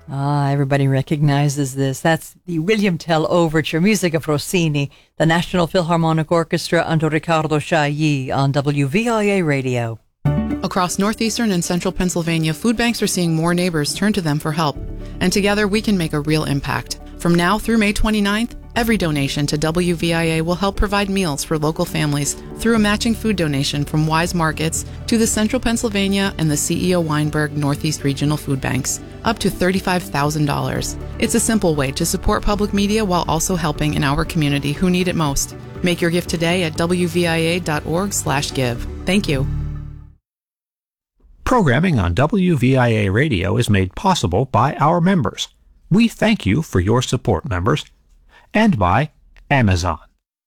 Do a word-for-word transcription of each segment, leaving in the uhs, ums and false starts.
Ah, everybody recognizes this. That's the William Tell Overture, music of Rossini, the National Philharmonic Orchestra under Riccardo Chailly on W V I A Radio. Across northeastern and central Pennsylvania, food banks are seeing more neighbors turn to them for help. And together we can make a real impact. From now through May twenty-ninth, every donation to W V I A will help provide meals for local families through a matching food donation from Wise Markets to the Central Pennsylvania and the C E O Weinberg Northeast Regional Food Banks, up to thirty-five thousand dollars. It's a simple way to support public media while also helping in our community who need it most. Make your gift today at W V I A dot org slash give. Thank you. Programming on W V I A Radio is made possible by our members. We thank you for your support, members, and by Amazon.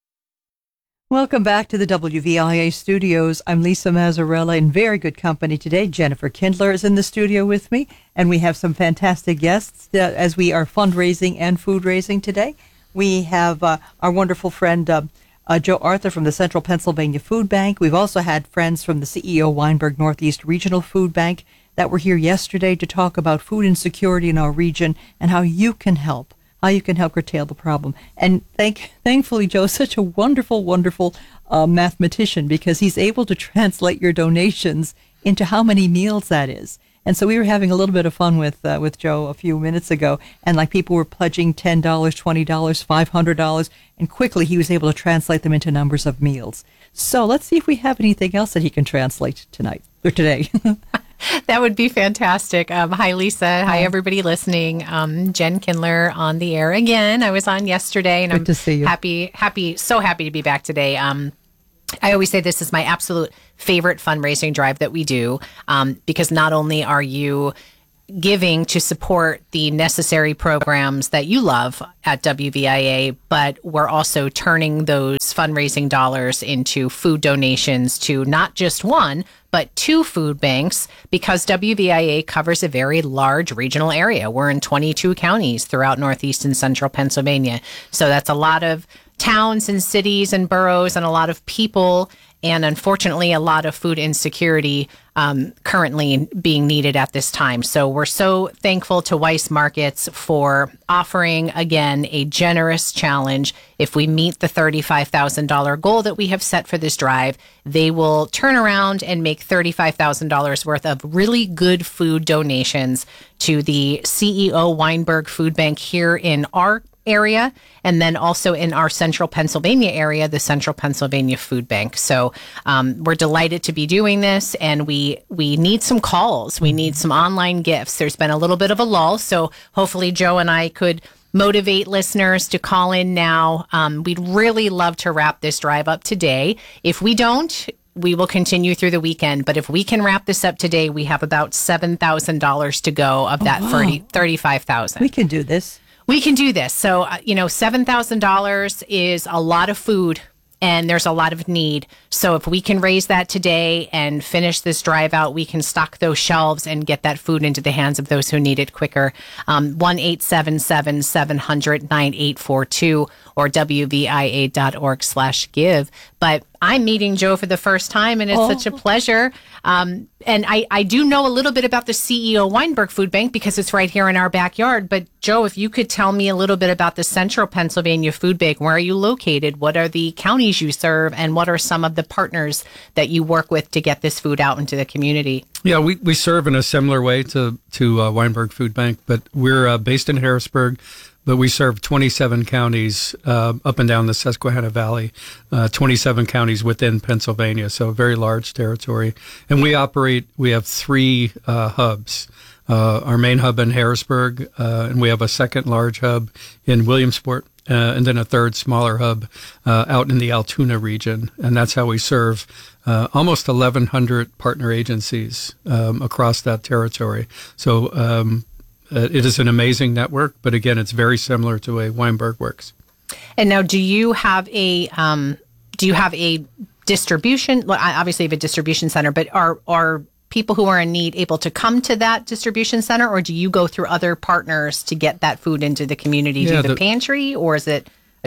Welcome back to the W V I A studios. I'm Lisa Mazzarella in very good company today. Jennifer Kindler is in the studio with me, and we have some fantastic guests uh, as we are fundraising and food raising today. We have uh, our wonderful friend uh, uh, Joe Arthur from the Central Pennsylvania Food Bank. We've also had friends from the C E O Weinberg Northeast Regional Food Bank that were here yesterday to talk about food insecurity in our region and how you can help. How you can help curtail the problem. And thank, thankfully, Joe is such a wonderful, wonderful uh, mathematician because he's able to translate your donations into how many meals that is. And so we were having a little bit of fun with uh, with Joe a few minutes ago, and like people were pledging ten dollars, twenty dollars, five hundred dollars, and quickly he was able to translate them into numbers of meals. So let's see if we have anything else that he can translate tonight or today. That would be fantastic. Um, hi, Lisa. Hi, everybody listening. Um, Jen Kindler on the air again. I was on yesterday, and Good I'm to see you. happy, happy, so happy to be back today. Um, I always say this is my absolute favorite fundraising drive that we do, um, because not only are you giving to support the necessary programs that you love at W V I A, but we're also turning those fundraising dollars into food donations to not just one, but two food banks, because W V I A covers a very large regional area. We're in twenty-two counties throughout Northeast and Central Pennsylvania. So that's a lot of towns and cities and boroughs and a lot of people, and unfortunately a lot of food insecurity um, currently being needed at this time. So we're so thankful to Weiss Markets for offering, again, a generous challenge. If we meet the thirty-five thousand dollars goal that we have set for this drive, they will turn around and make thirty-five thousand dollars worth of really good food donations to the C E O Weinberg Food Bank here in our area, and then also in our Central Pennsylvania area, the Central Pennsylvania Food Bank. So um, we're delighted to be doing this, and we we need some calls. We need some online gifts. There's been a little bit of a lull, so hopefully Joe and I could motivate listeners to call in now. Um, we'd really love to wrap this drive up today. If we don't, we will continue through the weekend. But if we can wrap this up today, we have about seven thousand dollars to go of that Oh, wow. thirty-five thousand We dollars. can do this. We can do this. So, uh, you know, seven thousand dollars is a lot of food, and there's a lot of need. So if we can raise that today and finish this drive out, we can stock those shelves and get that food into the hands of those who need it quicker. Um, one eight seven seven, seven hundred, nine eight four two or W V I A dot org slash give. But I'm meeting Joe for the first time, and it's Oh. such a pleasure. Um, and I, I do know a little bit about the C E O Weinberg Food Bank because it's right here in our backyard. But Joe, if you could tell me a little bit about the Central Pennsylvania Food Bank, where are you located? What are the counties you serve? And what are some of the partners that you work with to get this food out into the community? Yeah, we, we serve in a similar way to, to uh, Weinberg Food Bank, but we're uh, based in Harrisburg. But we serve twenty-seven counties uh, up and down the Susquehanna Valley, uh, twenty-seven counties within Pennsylvania, so a very large territory. And we operate, we have three uh, hubs. Uh, our main hub in Harrisburg, uh, and we have a second large hub in Williamsport, uh, and then a third smaller hub uh, out in the Altoona region. And that's how we serve uh, almost eleven hundred partner agencies um, across that territory. So um Uh, it is an amazing network, but again, it's very similar to the way Weinberg works. And now, do you have a um, do you have a distribution? Well, I obviously you have a distribution center, but are are people who are in need able to come to that distribution center, or do you go through other partners to get that food into the community? Do Yeah, you have a the- pantry, or is it a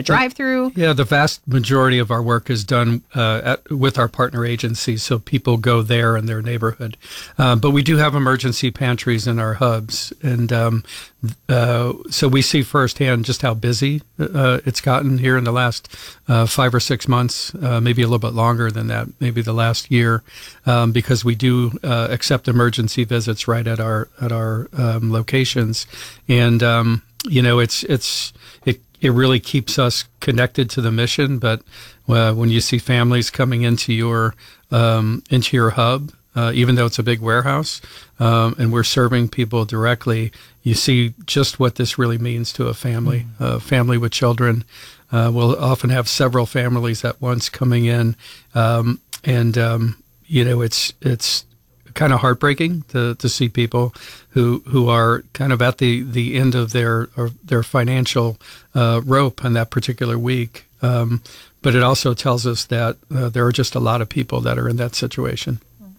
a drive-through? Yeah, the vast majority of our work is done uh, at, with our partner agencies, so people go there in their neighborhood. Uh, but we do have emergency pantries in our hubs, and um, uh, so we see firsthand just how busy uh, it's gotten here in the last uh, five or six months, uh, maybe a little bit longer than that, maybe the last year, um, because we do uh, accept emergency visits right at our at our um, locations, and um, you know, it's it's it. It really keeps us connected to the mission. But uh, when you see families coming into your um, into your hub, uh, even though it's a big warehouse, um, and we're serving people directly, you see just what this really means to a family. A mm-hmm. uh, family with children uh, will often have several families at once coming in, um, and um, you know, it's it's. kind of heartbreaking to, to see people who who are kind of at the, the end of their or their financial uh, rope on that particular week. Um, but it also tells us that uh, there are just a lot of people that are in that situation.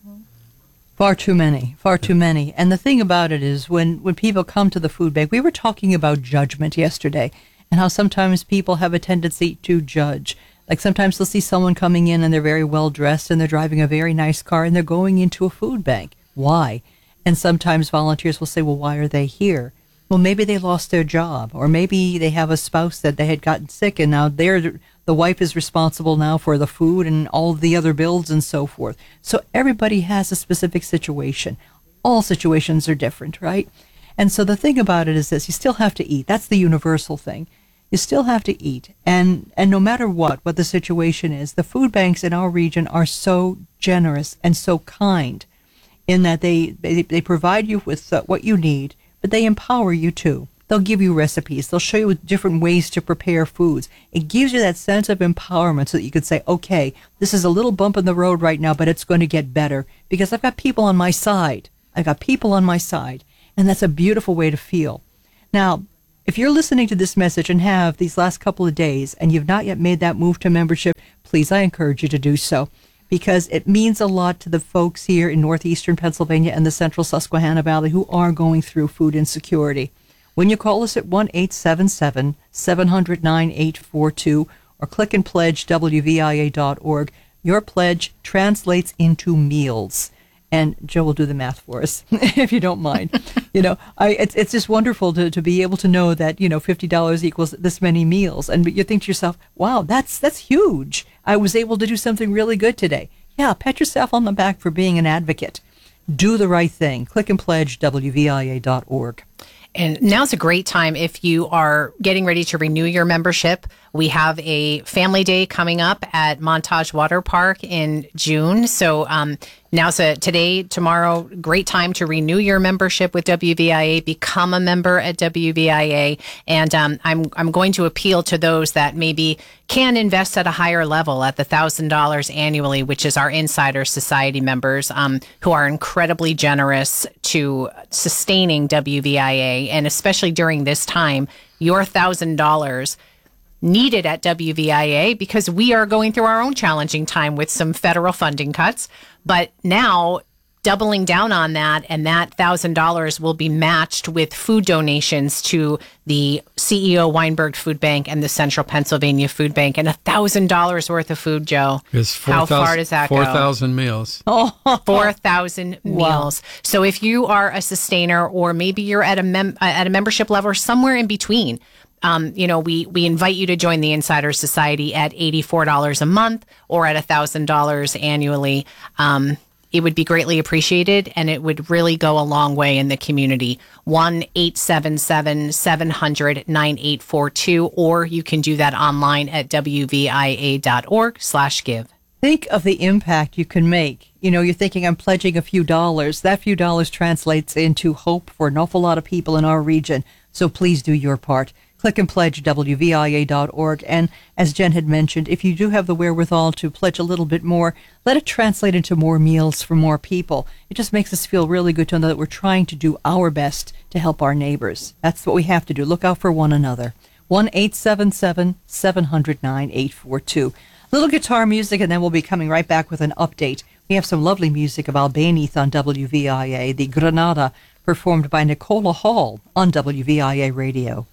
Far too many, far too many. And the thing about it is when, when people come to the food bank, we were talking about judgment yesterday and how sometimes people have a tendency to judge. Like sometimes they'll see someone coming in and they're very well dressed and they're driving a very nice car and they're going into a food bank. Why? And sometimes volunteers will say, well, why are they here? Well, maybe they lost their job, or maybe they have a spouse that they had gotten sick and now they're, the wife is responsible now for the food and all the other bills and so forth. So everybody has a specific situation. All situations are different, right? And so the thing about it is this, you still have to eat. That's the universal thing. You still have to eat. And, and no matter what, what the situation is, the food banks in our region are so generous and so kind in that they, they, they provide you with uh, what you need, but they empower you too. They'll give you recipes. They'll show you different ways to prepare foods. It gives you that sense of empowerment so that you could say, okay, this is a little bump in the road right now, but it's going to get better because I've got people on my side. I've got people on my side. And that's a beautiful way to feel. Now, if you're listening to this message and have these last couple of days and you've not yet made that move to membership, please, I encourage you to do so because it means a lot to the folks here in northeastern Pennsylvania and the central Susquehanna Valley who are going through food insecurity. When you call us at one eight seven seven, seven hundred, nine eight four two or click and pledge W V I A dot org, your pledge translates into meals. And Joe will do the math for us, if you don't mind. You know, I, it's it's just wonderful to, to be able to know that, you know, fifty dollars equals this many meals. And you think to yourself, wow, that's that's huge. I was able to do something really good today. Yeah, pat yourself on the back for being an advocate. Do the right thing. Click and pledge W V I A dot org. And now's a great time if you are getting ready to renew your membership. We have a family day coming up at Montage Water Park in June. So um, now's a today, tomorrow, great time to renew your membership with W V I A, become a member at W V I A. And um, I'm I'm going to appeal to those that maybe can invest at a higher level at the one thousand dollars annually, which is our Insider Society members um, who are incredibly generous to sustaining W V I A. And especially during this time, your one thousand dollars needed at W V I A because we are going through our own challenging time with some federal funding cuts. But now doubling down on that, and that one thousand dollars will be matched with food donations to the C E O Weinberg Food Bank and the Central Pennsylvania Food Bank, and one thousand dollars worth of food, Joe. It's four, How thousand, far does that four go? four thousand meals. Oh, four thousand wow. meals. So if you are a sustainer, or maybe you're at a mem- at a membership level or somewhere in between, Um, you know, we, we invite you to join the Insider Society at eighty-four dollars a month or at one thousand dollars annually. Um, it would be greatly appreciated, and it would really go a long way in the community. one eight seven seven, seven hundred, nine eight four two, or you can do that online at W V I A dot org slash give. Think of the impact you can make. You know, you're thinking, I'm pledging a few dollars. That few dollars translates into hope for an awful lot of people in our region. So please do your part. Click and pledge W V I A dot org. And as Jen had mentioned, if you do have the wherewithal to pledge a little bit more, let it translate into more meals for more people. It just makes us feel really good to know that we're trying to do our best to help our neighbors. That's what we have to do. Look out for one another. one eight seven seven, seven hundred, nine eight four two. Little guitar music, and then we'll be coming right back with an update. We have some lovely music of Albanieth on W V I A, the Granada, performed by Nicola Hall on W V I A Radio.